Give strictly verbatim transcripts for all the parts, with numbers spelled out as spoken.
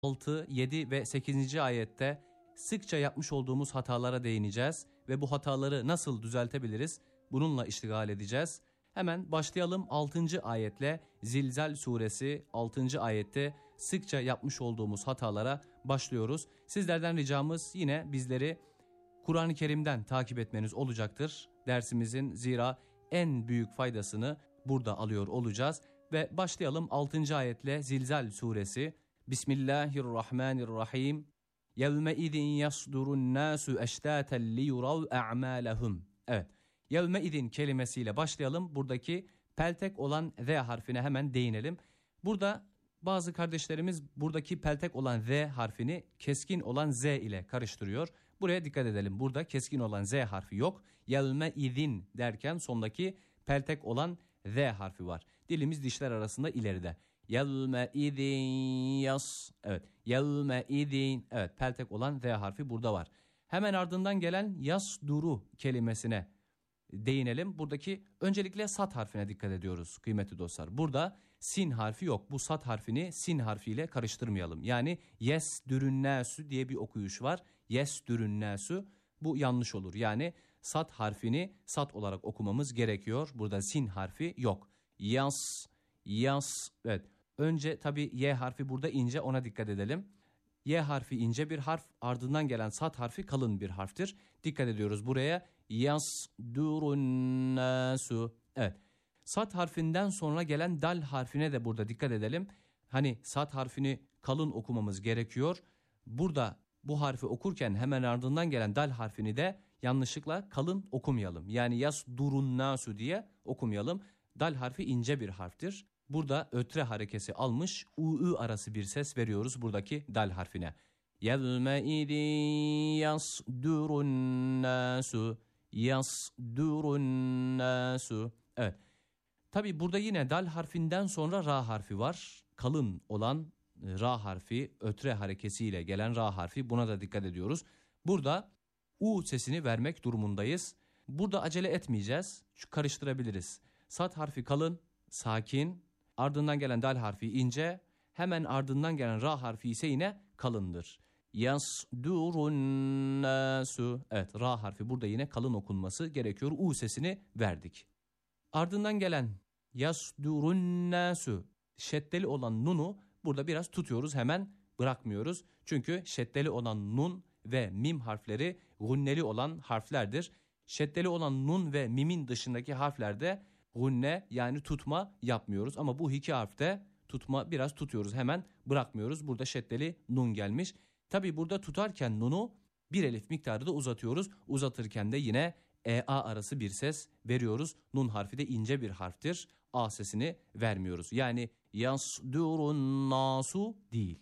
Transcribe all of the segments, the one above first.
altı, yedi ve sekizinci ayette sıkça yapmış olduğumuz hatalara değineceğiz ve bu hataları nasıl düzeltebiliriz? Bununla iştigal edeceğiz. Hemen başlayalım altıncı ayetle. Zilzal suresi altıncı ayette sıkça yapmış olduğumuz hatalara başlıyoruz. Sizlerden ricamız yine bizleri Kur'an-ı Kerim'den takip etmeniz olacaktır. Dersimizin zira en büyük faydasını burada alıyor olacağız. Ve başlayalım altıncı ayetle Zilzal suresi. Bismillahirrahmanirrahim. Yevme idin yasdurun nasu eştaten li yurav a'malahum. Evet. Yevme idin kelimesiyle başlayalım. Buradaki peltek olan Z harfine hemen değinelim. Burada bazı kardeşlerimiz buradaki peltek olan Z harfini keskin olan Z ile karıştırıyor. Buraya dikkat edelim. Burada keskin olan Z harfi yok. Yevme idin derken sondaki peltek olan Z harfi var. Dilimiz dişler arasında ileride. Yevme idin yas. Evet. Yevme idin. Evet. Peltek olan Z harfi burada var. Hemen ardından gelen yasduru kelimesine değinelim. Buradaki öncelikle sat harfine dikkat ediyoruz kıymetli dostlar. Burada sin harfi yok. Bu sat harfini sin harfiyle karıştırmayalım. Yani yes dürünnâsü diye bir okuyuş var. Yes dürünnâsü. Bu yanlış olur. Yani sat harfini sat olarak okumamız gerekiyor. Burada sin harfi yok. Yas, yas. Evet. Önce tabii y harfi burada ince, ona dikkat edelim. Y harfi ince bir harf, ardından gelen sat harfi kalın bir harftir. Dikkat ediyoruz buraya. Yasdurunnasu. Evet. Sat harfinden sonra gelen dal harfine de burada dikkat edelim. Hani sat harfini kalın okumamız gerekiyor. Burada bu harfi okurken hemen ardından gelen dal harfini de yanlışlıkla kalın okumayalım. Yani yasdurunnasu diye okumayalım. Dal harfi ince bir harftir. Burada ötre harekesi almış, u-ü arası bir ses veriyoruz buradaki dal harfine. Yevme idin yasdurunnasu. Yasdurunnasu. Evet. Tabi burada yine dal harfinden sonra ra harfi var. Kalın olan ra harfi, ötre harekesiyle gelen ra harfi, buna da dikkat ediyoruz. Burada u sesini vermek durumundayız. Burada acele etmeyeceğiz. Şu karıştırabiliriz. Sat harfi kalın, sakin. Ardından gelen dal harfi ince, hemen ardından gelen ra harfi ise yine kalındır. Yasdurunnasu. Evet, ra harfi burada yine kalın okunması gerekiyor. U sesini verdik. Ardından gelen yasdurunnasu. Şeddeli olan nunu burada biraz tutuyoruz, hemen bırakmıyoruz. Çünkü şeddeli olan nun ve mim harfleri gunneli olan harflerdir. Şeddeli olan nun ve mimin dışındaki harflerde gunne yani tutma yapmıyoruz. Ama bu iki harfte tutma, biraz tutuyoruz, hemen bırakmıyoruz. Burada şeddeli nun gelmiş. Tabi burada tutarken nunu bir elif miktarı da uzatıyoruz. Uzatırken de yine e-a arası bir ses veriyoruz. Nun harfi de ince bir harftir. A sesini vermiyoruz. Yani yasdurun nasu değil.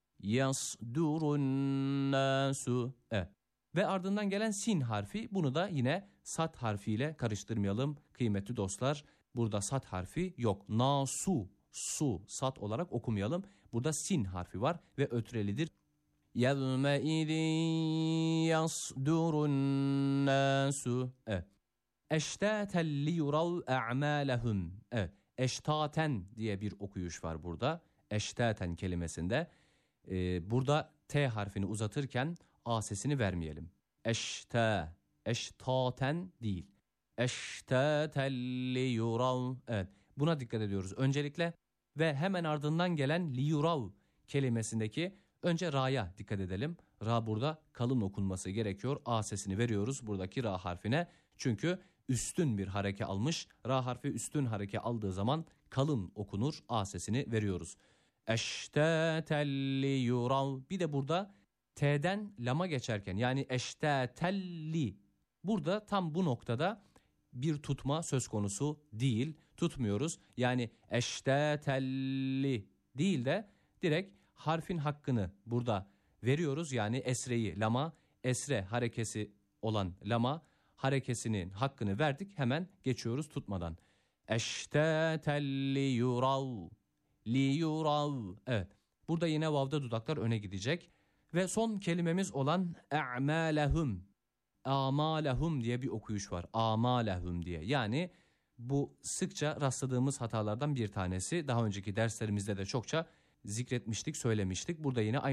Yasdurun nasu. Evet. Ve ardından gelen sin harfi, bunu da yine sat harfiyle karıştırmayalım kıymetli dostlar. Burada sat harfi yok. Nasu, su, sat olarak okumayalım. Burada sin harfi var ve ötrelidir. Yevme idin yasdurun nasu. Evet. Eştaten li yurav a'malahum. Evet. Eştaten diye bir okuyuş var burada. Eştaten kelimesinde. Ee, burada T harfini uzatırken A sesini vermeyelim. Eşte, eştaten değil. Eştaten li yurav. Evet, buna dikkat ediyoruz öncelikle. Ve hemen ardından gelen li yurav kelimesindeki önce ra'ya dikkat edelim. Ra burada kalın okunması gerekiyor. A sesini veriyoruz buradaki ra harfine. Çünkü üstün bir hareke almış. Ra harfi üstün hareke aldığı zaman kalın okunur. A sesini veriyoruz. Eştaten li yurav. Bir de burada T'den lama geçerken yani eştetelli, burada tam bu noktada bir tutma söz konusu değil, tutmuyoruz. Yani eştetelli değil de direkt harfin hakkını burada veriyoruz. Yani esreyi, lama, esre harekesi olan lama harekesinin hakkını verdik, hemen geçiyoruz tutmadan. Eştetelli yurav, li yurav. Evet, burada yine vav'da dudaklar öne gidecek. Ve son kelimemiz olan a'malahum. Amalahum diye bir okuyuş var. Amalahum diye. Yani bu sıkça rastladığımız hatalardan bir tanesi. Daha önceki derslerimizde de çokça zikretmiştik, söylemiştik. Burada yine aynı